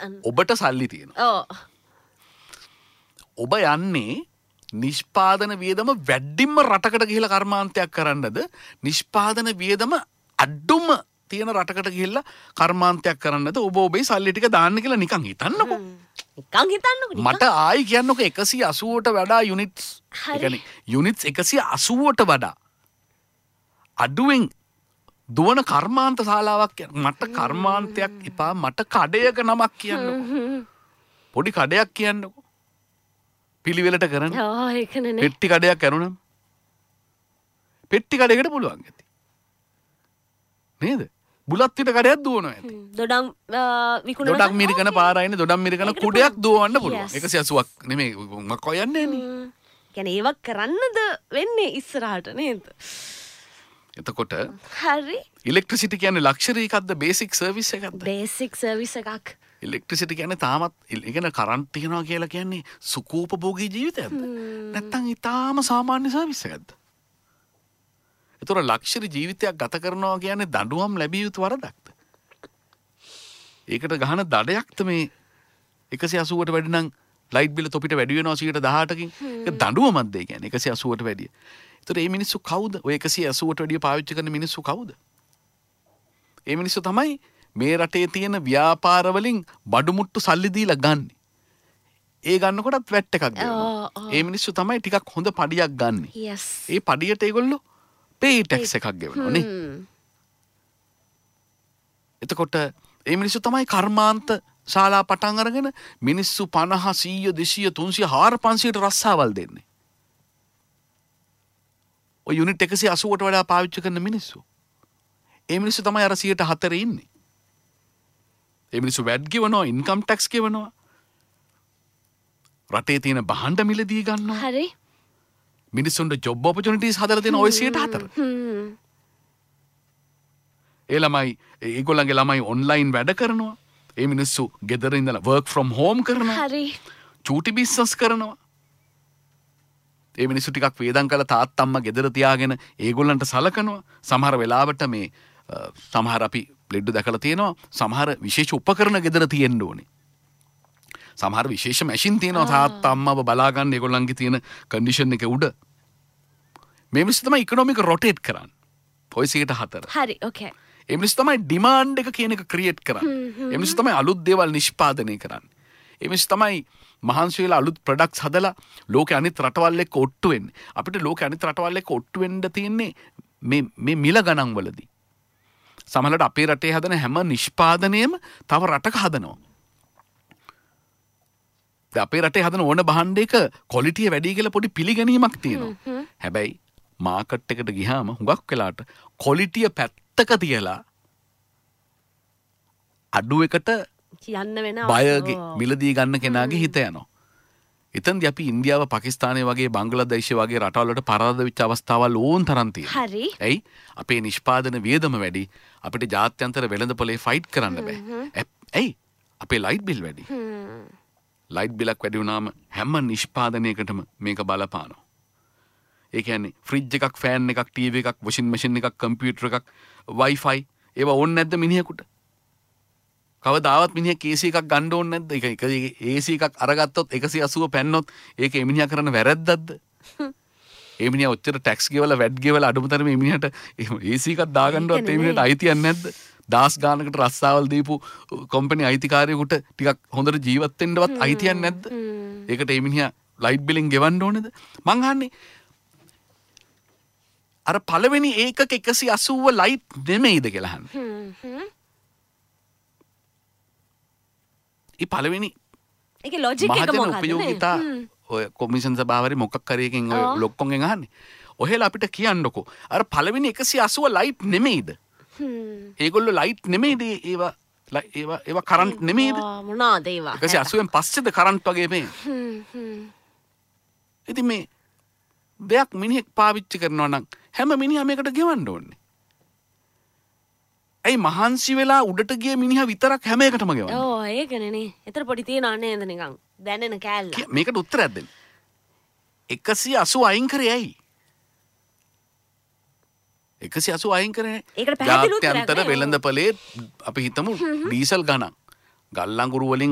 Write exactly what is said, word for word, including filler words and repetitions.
ඔබට සල්ලි තියෙනවා. ඔව්. ඔබ යන්නේ නිෂ්පාදන වියදම වැඩිම රටකට ගිහිලා කර්මාන්තයක් කරන්නද නිෂ්පාදන වියදම අඩුම තියෙන රටකට ගිහිල්ලා කර්මාන්තයක් කරන්නද ඔබ ඔබේ සල්ලි ටික දාන්න කියලා නිකන් හිතන්නකෝ. නිකන් හිතන්නකෝ. මට ආයි කියන්නකෝ එකසිය අසූවට වඩා යුනිට්ස්. ඒ කියන්නේ යුනිට්ස් එකසිය අසූවට වඩා අඩුවෙන් දුවන කර්මාන්ත ශාලාවක් කියන්න. මට කර්මාන්තයක් එපා මට කඩයක නමක් කියන්නකෝ. පොඩි කඩයක් කියන්නකෝ. පිළිවෙලට කරන්න. ඔව් ඒකනේ. පෙට්ටි කඩයක් කරුණම්. පෙට්ටි කඩයකට පුළුවන් ඇති. නේද? බුලත් පිට කඩයක් දුවනවා ඇති. දොඩම් විකුණන දොඩම් මිරිකන පාරයිනේ දොඩම් මිරිකන කුඩයක් දුවන්න පුළුවන්. එකසිය අසූවක් නෙමෙයි මම කියන්නේ නේ. කියන්නේ ඒවක් කරන්නද වෙන්නේ ඉස්සරහට නේද? එතකොට හරි. ඉලෙක්ට්‍රිසිටි කියන්නේ ලක්ෂරි එකක්ද බේසික් සර්විස් එකක්ද? බේසික් සර්විස් එකක්. ඉලෙක්ට්‍රිසිටි කියන්නේ තාමත් ඉගෙන කරන්ට් තියනවා කියලා කියන්නේ සුකෝපභෝගී ජීවිතයක්ද? නැත්නම් ඊටාම සාමාන්‍ය සර්විස් එකක්ද? ඒතර ලක්ෂරි ජීවිතයක් ගත කරනවා කියන්නේ දඬුවම් ලැබිය යුතු වරදක්ද? ඒකට ගහන දඩයක්ද මේ එකසිය අසූවට වැඩි නම් ලයිට් බිල තොපිට වැඩි වෙනවා සියයට දහඅටකින්. ඒක දඬුවමක්ද ඒ කියන්නේ එකසිය අසූවට වැඩිය. ඒතර මේ මිනිස්සු කවුද? ඔය එකසිය අසූවට වැඩිය පාවිච්චි කරන මිනිස්සු කවුද? ඒ මිනිස්සු තමයි මේ රටේ තියෙන ව්‍යාපාර වලින් බඩු මුට්ටු සල්ලි දීලා ගන්න. ඒ ගන්නකොටත් වැට් එකක් දෙනවා. ඒ මිනිස්සු තමයි ටිකක් හොඳ පඩියක් ගන්න. yes. ඒ පඩියට ඒගොල්ලෝ pay tax එකක් ගෙවනවා නේ. එතකොට ඒ මිනිස්සු තමයි කර්මාන්ත ශාලා පටන් අරගෙන මිනිස්සු පනහ සීය දෙසීය තුන්සිය හාර පන්සියට රස්සාවල් දෙන්නේ. ඔය යුනිට් එකසිය අසූවට වඩා පාවිච්චි කරන මිනිස්සු. ඒ මිනිස්සු තමයි අර සියයට හතර ඉන්නේ. ඒ මිනිස්සු වැට් ගෙවනවා, ඉන්කම් ටැක්ස් ගෙවනවා. රටේ තියෙන භාණ්ඩ මිලදී ගන්නවා. හරි. මිනිස්සුන්ට ජොබ් ඔපචුනිටිස් හදලා තියෙන ඔය සියයට හතර. ඒ ළමයි ඒගොල්ලන්ගේ ළමයි ඔන්ලයින් වැඩ කරනවා. ඒ මිනිස්සු ගෙදර ඉඳලා work from home කරනවා. හරි. චූටි බිස්නස් කරනවා. ඒ මිනිස්සු ටිකක් වේදම් කළ තාත්තම්ම ගෙදර තියාගෙන ඒගොල්ලන්ට සලකනවා. සමහර වෙලාවට මේ සමහර අපි ලෙඩ දැකලා තියෙනවා. සමහර විශේෂ උපකරණ ගෙදර තියෙන්න ඕනේ. සමහර විශේෂ මැෂින් තියෙනවා තාත්තම්මව බලා ගන්න ඒගොල්ලන්ගේ තියෙන කන්ඩිෂන් එක උඩ. මේ මිනිස්සු තමයි ඉකොනොමික රොටේට් කරන්නේ. ඔය සියයට හතර. හරි. ඕකේ. ඒ මිනිස්සු තමයි ඩිමාන්ඩ් එක කියන එක ක්‍රියේට් කරන්නේ. ඒ මිනිස්සු තමයි අලුත් දේවල් නිෂ්පාදනය කරන්නේ. ඒ මිනිස්සු තමයි මහන්සි වෙලා අලුත් ප්‍රොඩක්ට්ස් හදලා ලෝකේ අනිත් රටවල් එක්ක ඔට්ටු වෙන්නේ. අපිට ලෝකේ අනිත් රටවල් එක්ක ඔට්ටු වෙන්න තියෙන්නේ මේ මේ මිල ගණන් වලදී. සමහරවිට අපේ රටේ හදන හැම නිෂ්පාදනයම තව රටක හදනවා. දැන් අපේ රටේ හදන ඕන භාණ්ඩයක ක්වොලිටිය වැඩි කියලා පොඩි පිළිගැනීමක් තියෙනවා. හැබැයි මාකට් එකට ගියාම හුඟක් වෙලාට ක්වොලිටිය පැත්තක තියලා අඩු එකට යන්න වෙන බයගේ මිලදී ගන්න කෙනාගේ හිත යනවා. එතනදී අපි ඉන්දියාව, පාකිස්තානය වගේ බංග්ලාදේශය වගේ රටවල් වලට පරාද වෙච්ච අවස්ථාවල් ඕන් තරම් තියෙනවා. හරි. ඇයි? අපේ නිෂ්පාදන වියදම වැඩි. අපිට ජාත්‍යන්තර වෙළඳපොලේ ෆයිට් කරන්න බෑ. ඇයි? අපේ ලයිට් බිල් වැඩි. ලයිට් බිලක් වැඩි වුණාම හැම නිෂ්පාදනයකටම මේක බලපානවා. ඒ කියන්නේ ෆ්‍රිජ් එකක්, ෆෑන් එකක්, ටීවී එකක්, වොෂින් මැෂින් එකක්, කම්පියුටර් එකක්, වයිෆයි ඒවා ඕනේ නැද්ද මිනිහෙකුට? කවදාවත් මිනිහා ඒසී එකක් ගන්න ඕනේ නැද්ද? ඒක ඒසී එකක් අරගත්තොත් එකසිය අසූව පැන්නොත් ඒක ඒ මිනිහා කරන වැරද්දක්ද? ඒ මිනිහා ඔච්චර ටැක්ස් ගෙවලා වැට් ගෙවලා අඩුමතරම මේ මිනිහට ඒසී එකක් දාගන්නවත් ඒ මිනිහට අයිතියක් නැද්ද? දාස් ගානකට රස්සාවල් දීපු කම්පැනි අයිතිකාරයෙකුට ටිකක් හොඳට ජීවත් වෙන්නවත් අයිතියක් නැද්ද? ඒකට ඒ මිනිහා ලයිට් බිලින් ගෙවන්න ඕනේද? මං අහන්නේ අර පළවෙනි ඒකක එකසිය අසූව ලයිට් නෙමෙයිද කියලා අහන්නේ. ඒ පළවෙනි ඒකේ ලොජික් එක මොකක්ද? මහජන උපයෝගිතා ඔය කොමිෂන් සභාවරි මොකක් හරි එකකින් ඔය ලොක්කොන්ගෙන් අහන්නේ. ඔහෙලා අපිට කියන්නකෝ අර පළවෙනි එකසිය අසූව ලයිට් නෙමෙයිද? ඒගොල්ලෝ ලයිට් නෙමෙයිද ඒවා ඒවා ඒවා කරන්ට් නෙමෙයිද? මොනවාද ඒවා? එකසිය අසූවෙන් පස්සේද කරන්ට් වගේ මේ. ඉතින් මේ දෙයක් මිනිහෙක් පාවිච්චි කරනවා නම් හැම මිනිහා මේකට ගෙවන්න ඕනේ. ඇයි මහන්සි වෙලා උඩට ගිය මිනිහා විතරක් හැම එකටම ගෙවන්නේ? ඔව් ඒකනේ නේ. ඒතර පොඩි තියනවා නේද නිකන් දැනෙන කෑල්ල. මේකට උත්තරයක් දෙන්න. එකසිය අසූව අයින් කරේ ඇයි? එකසිය අසූව අයින් කරේ ඒකට පැහැදිලි උත්තරයක් ජාත්‍යන්තර වෙළඳපොලේ අපි හිතමු ඩීසල් ගණන්. ගල් අඟුරු වලින්